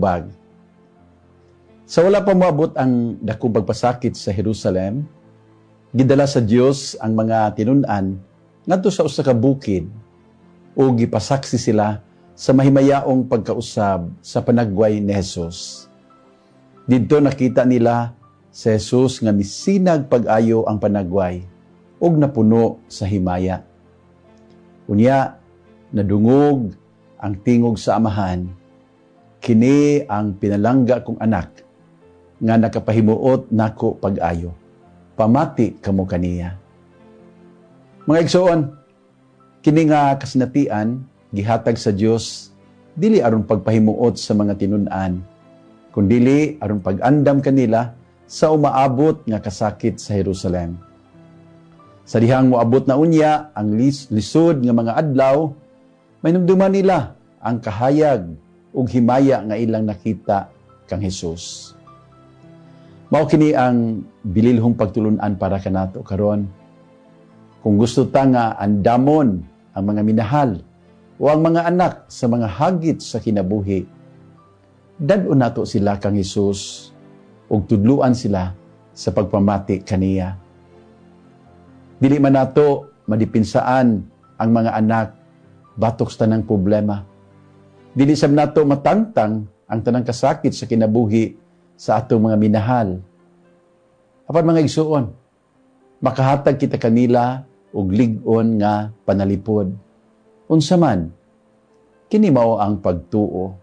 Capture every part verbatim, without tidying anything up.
tubag. Sa wala pa moabot ang dakong pagpasakit sa Jerusalem, gidala sa Dios ang mga tinun-an ngadto sa usa ka bukid o gipasaksi sila sa mahimayaong pagkausab sa panagway ni Jesus. Didto nakita nila si Jesus nga misinag pag-ayo ang panagway ug napuno sa himaya. Unya, nadungog ang tingog sa amahan, kini ang pinalangga kong anak nga nakapahimuot nako pag-ayo. Pamati kamo kaniya. Mga igsoon, kini nga kasinatian gihatag sa Dios dili aron pagpahimuot sa mga tinun-an, kundili aron pag-andam kanila sa umaabot nga kasakit sa Jerusalem. Sa dihang moabot na unya ang lis- lisod nga mga adlaw, may numduman nila ang kahayag ug himaya nga ilang nakita kang Hesus. Mao kini ang bililhong pagtulun-an para kanato karon. Kung gusto ta nga andamon ang mga minahal o ang mga anak sa mga hagit sa kinabuhi, dad-on nato sila kang Hesus ug tudluan sila sa pagpamati kaniya. Dili man nato madipinsaan ang mga anak batok sa tanang problema. Dili sab nato matangtang ang tanang kasakit sa kinabuhi sa atong mga minahal. Apan mga igsuon, makahatag kita kanila og lig-on nga panalipod. Unsa man, kini mao ang pagtuo.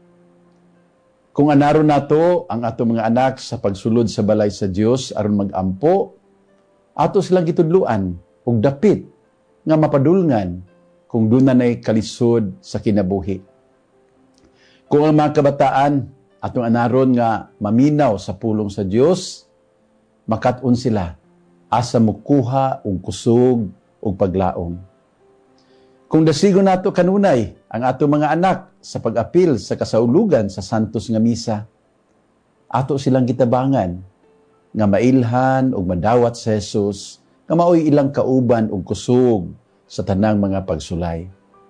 Kung anaro nato ang atong mga anak sa pagsulod sa balay sa Dios aron mag-ampo, ato silang gitudluan og dapit nga mapadulngan kung dunay kalisod sa kinabuhi. Kung ang mga kabataan atong anaron nga maminaw sa pulong sa Dios, makat-on sila asa mukuha og kusog ug paglaom. Kung dasigon nato kanunay ang atong mga anak sa pag-apil sa kasaulugan sa santos nga misa, ato silang gitabangan nga mailhan ug madawat sa Jesus nga maoy ilang kauban ug kusog sa tanang mga pagsulay.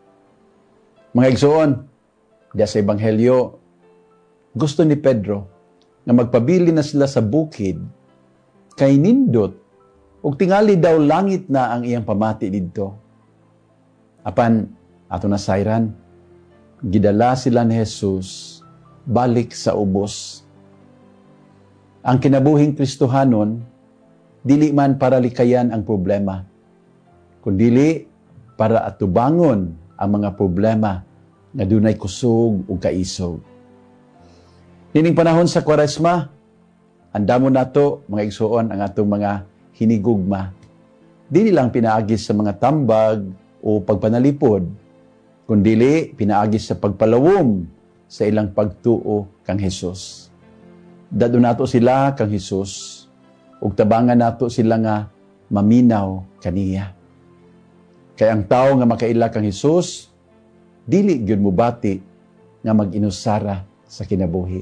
Mga igsoon, diya sa Ebanghelyo, gusto ni Pedro nga magpabili na sila sa bukid kay nindot ug tingali daw langit na ang iyang pamati didto. Apan ato na sayran, gidala sila ni Jesus balik sa ubos. Ang kinabuhing Kristohanon, dili man para likayan ang problema, kundili para atubangon ang mga problema nga dunay kusog ug kaisog. Nining panahon sa Kwaresma, andamon nato mga igsuon ang atong mga hinigugma. Dili lang pinaagis sa mga tambag o pagpanalipod, kundili pinaagis sa pagpalawom sa ilang pagtuo kang Hesus. Dado nato sila kang Hesus ug tabangan nato sila nga maminaw kaniya. Kay ang tawo nga makaila kang Hesus, dili gyud mobati nga mag-inusara sa kinabuhi.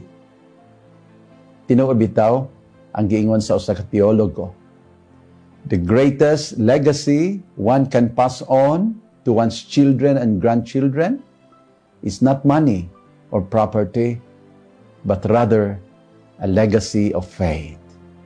Tinuod bitaw ang giingon sa usa ka teologo. The greatest legacy one can pass on to one's children and grandchildren is not money or property, but rather a legacy of faith.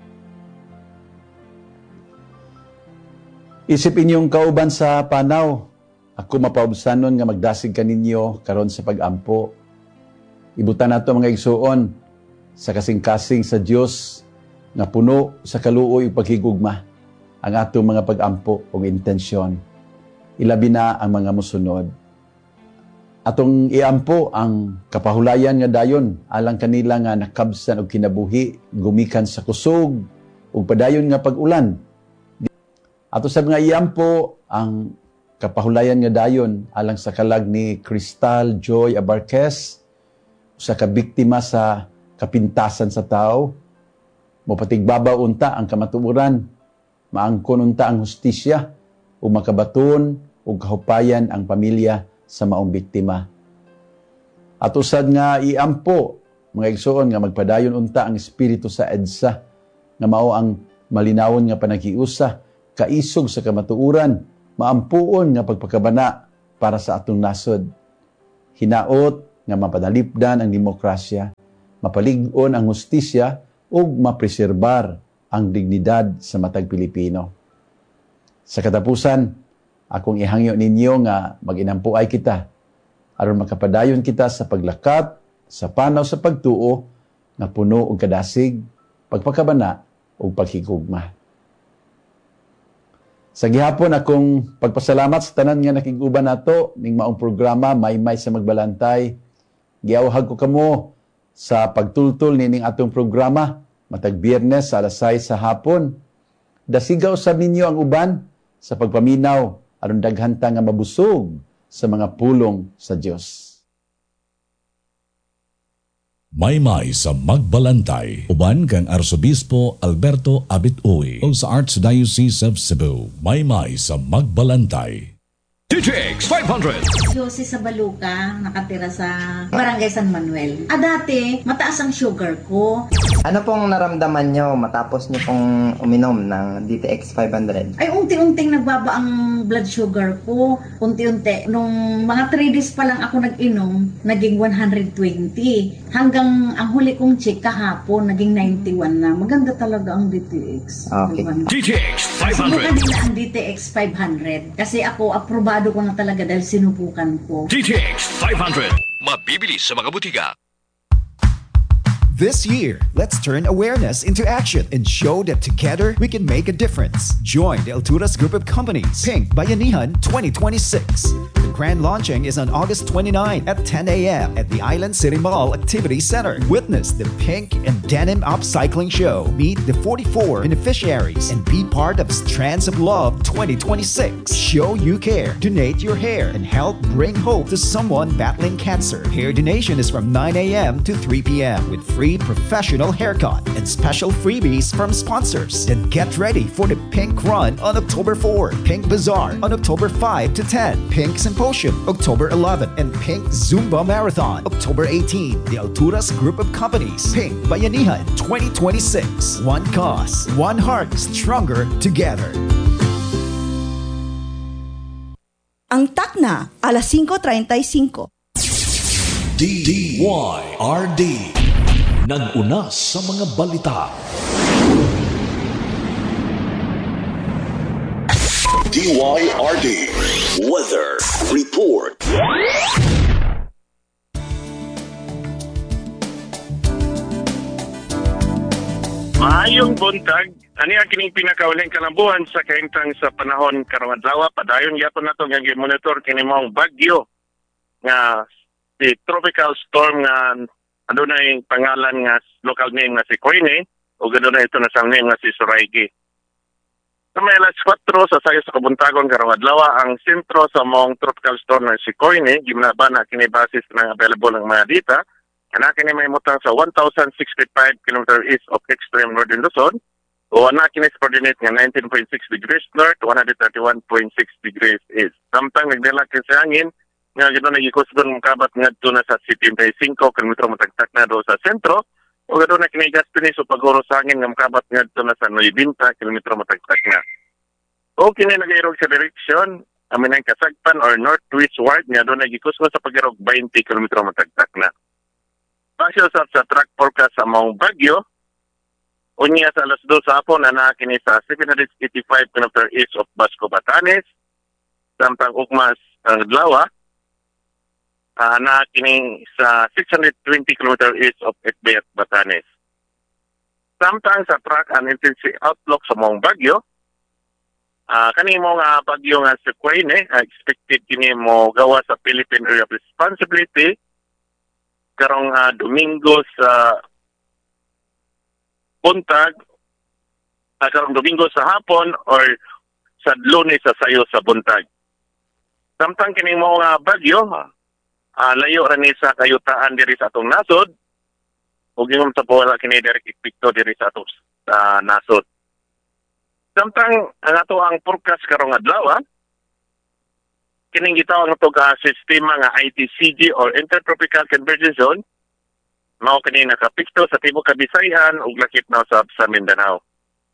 Isip inyong kauban sa panaw, ako mapaubsanon nga magdasig kaninyo karon sa pag-ampo. Ibutan nato mga igsuon sa kasing-kasing sa Dios nga puno sa kaluoy ug paghigugma ang atong mga pag-ampo ug intensyon. Ilabi na ang mga musunod. Atong iampo ang kapahulayan nga dayon alang kanila nga nakabsan og kinabuhi gumikan sa kusog ug padayon nga pag-ulan. Ato sa mga iampo ang kapahulayan nga dayon alang sa kalag ni Crystal Joy Abarquez, usa ka biktima sa kapintasan sa tao. Mopatigbabaw unta ang kamatuoran, maangkon unta ang hustisya, ug makabaton ug kahupayan ang pamilya sa maong biktima. At usad nga iampo, mga igsuon nga magpadayon unta ang espiritu sa EDSA, nga mao ang malinawon nga panaghiusa, kaisog sa kamatuoran, maampuon nga pagpakabana para sa atong nasod. Hinaot nga mapadalipdan ang demokrasya mapalig-on ang hustisya ug mapreserbar ang dignidad sa matag Pilipino. Sa katapusan, akong ihangyo ninyo nga mag-inampuay kita aron makapadayon kita sa paglakat, sa panaw sa pagtuo nga puno og kadasig, pagpakabana ug paghigugma. Sa gihapon akong pagpasalamat sa tanan nga nakig-uban nato ning maong programa Maymay sa Magbalantay. Giawhag ko kamo sa pagtultol nining atong programa matag Biyernes sa alas sais sa hapon. Dasigaw usab ninyo ang uban sa pagpaminaw aron daghan ta nga mabusog sa mga pulong sa Dios. Maymay sa Magbalantay, uban kang Arsobispo Alberto Abit-Uy o sa Archdiocese of Cebu. Maymay sa Magbalantay. D T X five hundred. Josie sa Baluca, nakatira sa Barangay San Manuel. Ah, dati, mataas ang sugar ko. Ano pong naramdaman nyo matapos nyo pong uminom ng D T X five hundred? Ay, unti-unting nagbaba ang blood sugar ko. Unti-unti. Nung mga three days pa lang ako nag-inom, naging one hundred twenty. Hanggang ang huli kong check kahapon, naging ninety-one na. Maganda talaga ang D T X. Okay. D T X five Sinubukan hundred. nila ang D T X five hundred. Kasi ako, aprobado ko na talaga dahil sinubukan ko. D T X five hundred. Mabibili sa mga butika. This year, let's turn awareness into action and show that together we can make a difference. Join the Alturas Group of Companies, Pink Bayanihan twenty twenty-six. The grand launching is on August twenty-ninth at ten a.m. at the Island City Mall Activity Center. Witness the Pink and Denim Upcycling Show. Meet the forty-four beneficiaries and be part of Strands of Love twenty twenty-six. Show you care, donate your hair, and help bring hope to someone battling cancer. Hair donation is from nine a.m. to three p.m. with free professional haircut and special freebies from sponsors. Then get ready for the Pink Run on October fourth, Pink Bazaar on October fifth to tenth, Pink Symposium October eleventh, and Pink Zumba Marathon October eighteenth. The Alturas Group of Companies, Pink Bayanihan twenty twenty-six. One cause, one heart, stronger together. Ang takna, alas singko treinta y cinco. D D Y R D. Nag-una sa mga balita. D Y R D Weather Report. Maayong buntag, ani ang kining pinakauling kalambuhan sa kahimtang sa panahon karon adlaw. Padayon gyapon nato nga gi-monitor kini maong bagyo nga si tropical storm nga ano na yung pangalan nga local name nga si Koine o gano'n na ito na sa name nga si Suraigi. Sa may alas kwatro sa sayo sa kabuntagon karong adlaw ang sentro sa mong tropical storm nga si Koine gimnaba na kini basis ng available ng mga data. Ana kini may mutang sa one thousand sixty-five kilometers east of extreme northern Luzon o ana kini sa coordinate nga nineteen point six degrees north, one hundred thirty-one point six degrees east. Samtang nagdala kini sa hangin nga gano'n nagikosdon mong kabat nga doon na sa seventy-five kilometers matagtak na doon sa sentro o gano'n na kinigas pinis o pag-uro sa hangin nga makabat nga doon na sa ninety kilometers matagtak na. O kini nag-airog sa direksyon amin ang kasagpan or northwestward nga doon nagikosdon sa pag-airog twenty kilometers matagtak na. Pasyo sa, sa track forecast sa mong bagyo, unya sa alas dos sa hapon na nakakini sa seven hundred eighty-five kilometers east of Basco, Batanes, samtang ukmas ang adlaw, uh, nakakini sa six hundred twenty kilometers east of Etbayat, Batanes. Samtang sa track and intensity outlook sa mong bagyo, uh, kani mo nga bagyo nga sa Quaine, uh, expected kini mo gawa sa Philippine Area of Responsibility, karong uh, Domingo sa buntag, uh, karong Domingo sa hapon or sa Lunes sa sayo sa buntag. Samtang kining mga uh, bagyo, uh, layo ra ni sa kayutaan diri sa atong nasod, ug ingom sa wala kini direct epekto diri sa atong uh, nasod. Samtang ang ato ang forecast karong adlaw, kining gitawag nato ka sistema nga I T C G or Intertropical Convergence Zone mao kini nakapikto sa tibuok Kabisayan ug lakip na sa sa Mindanao.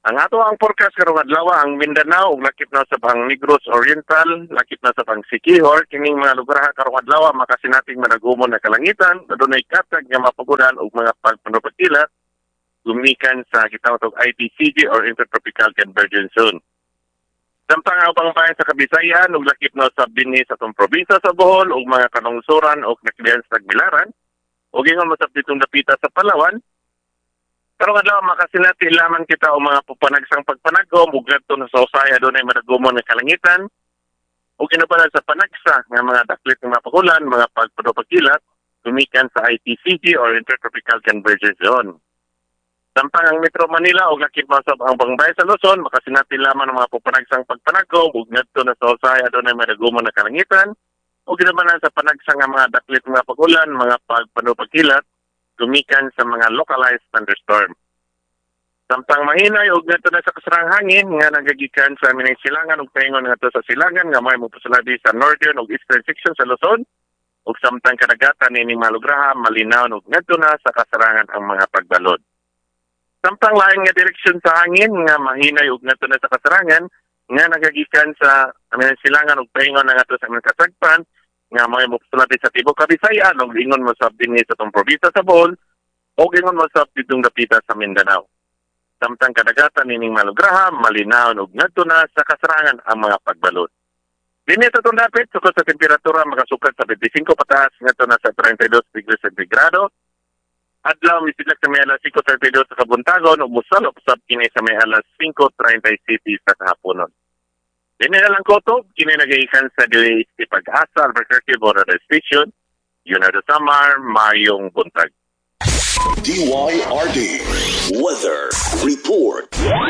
Ang ato ang forecast karong adlaw ang Mindanao ug lakip na sa bang Negros Oriental, lakip na sa bang Siquijor, kining mga lugar karong adlaw makasinating managumon na kalangitan, adunay katag nga mapagudan og mga pagpanupagkilat gumikan sa gitawag og I T C G or Intertropical Convergence Zone. Samtang ang ubang bayan sa Kabisayan ug lakip na sa dinhi sa tong probinsya sa Bohol ug mga kanungsuran ug nakilian sa Tagbilaran ug ingon mo sa ditong dapita sa Palawan. Karong adlaw makasinati lamang kita o mga pupanagsang pagpanagom ug ngadto na sa usaya dunay madagumon nga kalangitan ug inubanan sa panagsa nga mga daklit nga mapagulan, mga pagpadupagkilat gumikan sa I T C G or Intertropical Convergence Zone. Samtang ang Metro Manila ug lakip masab ang Bangbay sa Luzon makasinati lamang ng mga pupanagsang pagpanagom ug ngadto na sa usaya dunay madagumon nga kalangitan ug inubanan sa panagsa nga mga daklit nga mapagulan, mga pagpadupagkilat gumikan sa mga localized thunderstorm. Samtang mahinay ug ngadto na sa kasarang hangin nga nagagikan sa mining silangan ug paingon ngadto sa silangan nga may mopusulabi sa northern ug eastern section sa Luzon ug samtang kadagatan nining mga lugraha malinaw ug ngadto na sa kasarangan ang mga pagbalod. Samtang lain nga direksyon sa hangin nga mahinay ug ngadto na sa kasarangan nga nagagikan sa mining silangan ug paingon ngadto sa mining kasagpan nga may mopusulabi sa tibok Kabisayan ug ingon mo sa dinhi sa tong probinsya sa Bohol ug ingon mo sa ditong dapita sa Mindanao. Samtang kadagatan nining malugraha malinaw ug ngadto na sa kasarangan ang mga pagbalod. Dinhi sa tong dapit sukad sa temperatura makasukad sa twenty-five pataas ngadto na sa thirty-two degrees Centigrado. Adlaw misidlak sa may alas five thirty-two sa kabuntagon ug mosalop usab kini sa may alas five thirty sa kahaponon. Dinhi na lang koto, kini nagagikan sa D W S Pag-asa, Albuquerque Border Station, Leonardo Samar, Mayong Buntag. D Y R D Weather Report.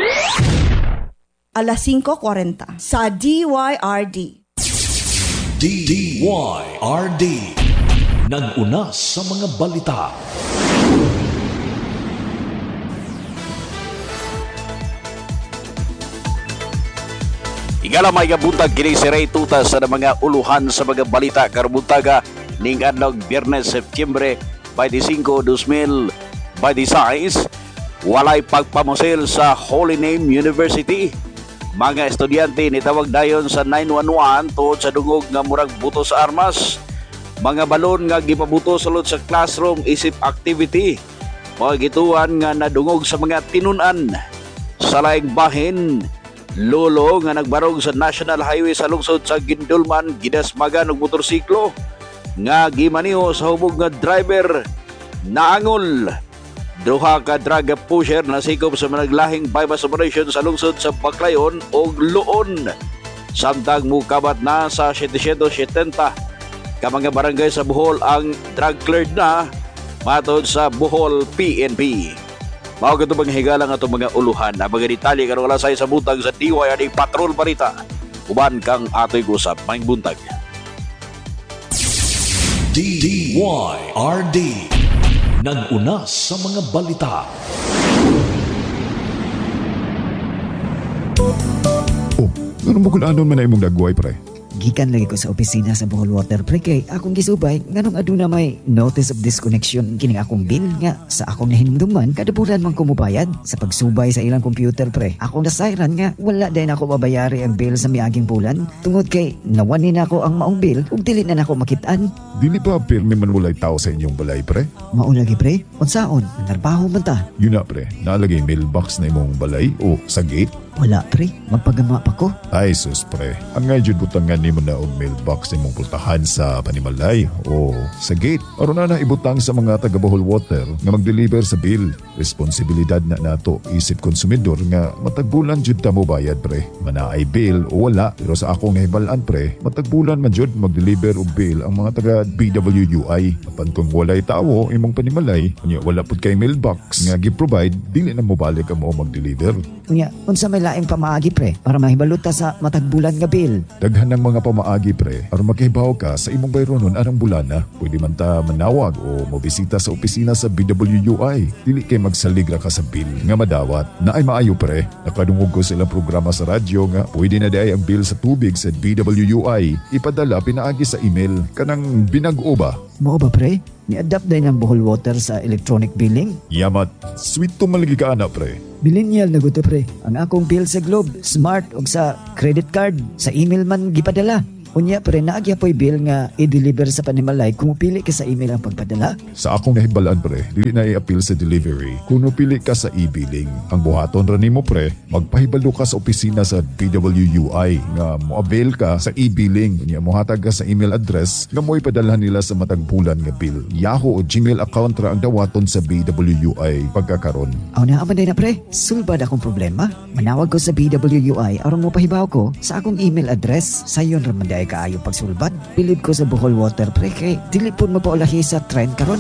Alas five forty sa D Y R D. D Y R D nag-una sa mga balita. Igalamay nga buntag kini si Ray Tuta sa mga uluhan sa mga balita karong buntaga ning adlaw Biyernes Septyembre twenty-five, two thousand twenty-six. Walay pagpamusil sa Holy Name University. Mga estudyante nitawag dayon sa nine one one tungod sa dungog nga murag buto sa armas. Mga balon nga gipabuto sulod sa classroom isip activity. Mga gituan nga nadungog sa mga tinunan. Sa laing bahin, lolo nga nagbarog sa National Highway sa lungsod sa Gindulman gidasmagan og motorsiklo nga gimaniho sa hubog nga driver naangol. Duha ka drug pusher na sikop sa managlahing bypass operation sa lungsod sa Baclayon og Luon. Samtang mukabat na sa seven seventy ka mga barangay sa Bohol ang drug cleared na matod sa Bohol P N P. Mao kadto bang higala nga itong mga uluhan na mga detalye karong alasay sa buntag sa D Y R D Patrol Balita. Uban kang atoy gusap maing buntag. D Y R D nag-una sa mga balita. Oh, ano mo kung anon man na imong dagway, pre? Gikan lagi ko sa opisina sa Bohol Water Pre kay akong gisubay nganong aduna may notice of disconnection kining akong bill nga sa akong nahinumduman kada bulan man ko mobayad sa pagsubay sa ilang computer pre. Akong nasayran nga wala din ako mabayari ang bill sa miaging bulan tungod kay nawanin ako ang maong bill ug dili na nako makitaan. Dili ba pirmi man walay tao sa inyong balay, pre? Mao lagi pre, unsaon narbaho man ta? Yun na, pre, nalagay mailbox na imong balay o sa gate? Wala pre, magpagama pa ko. Ay sus pre, ang nga jud butangan nimo na og mailbox imong pultahan sa panimalay o sa gate. Aron na na ibutang sa mga taga Bohol Water nga mag-deliver sa bill. Responsibilidad na nato isip konsumidor nga matagbulan jud ta mo bayad pre. Manaay bill o wala, pero sa akong nahibalan pre, matagbulan man jud mag-deliver og bill ang mga taga B W U I. Apan kung walay tawo imong panimalay, unya wala pud kay mailbox nga gi-provide, dili na mo balik ka mo mag-deliver. Unya, unsa may laing pamaagi pre para mahibalot ta sa matagbulan nga bill? Daghan ng mga pamaagi pre aron makihibaw ka sa imong bayronon arang bulana. Pwede man ta manawag o mobisita sa opisina sa B W U I. Dili kay magsaligra ka sa bill nga madawat. Naay maayo pre, nakadungog ko sa ilang programa sa radyo nga pwede na diay ang bill sa tubig sa B W U I ipadala pinaagi sa email kanang binag-o ba? Mao ba pre? Ni-adapt din ang Bohol Water sa electronic billing? Yamat, sweet to malagi ka ana pre. Millennial na guto pre. Ang akong bill sa Globe, Smart o sa credit card, sa email man gipadala. Unya pre, naagya po'y bill nga i-deliver sa Panimalay kung upili ka sa email ang pagpadala. Sa akong nahibalaan pre, dili na i-appeal sa delivery kung upili ka sa e-billing. Ang buhaton ra nimo pre, magpahibalo ka sa opisina sa P W U I nga mo-avail ka sa e-billing. Unya mohatag ka sa email address nga mo ipadalhan nila sa matag bulan nga bill. Yahoo o Gmail account ra ang dawaton sa B W U I pagkakaron. Aw na aman na pre, sulbad akong problema. Manawag ko sa B W U I aron mo pahibaw ko sa akong email address. Sayon ra man kaayo pagsulbad. Bilib ko sa Bohol Water pre kay dili pud mapaulahi sa trend karon.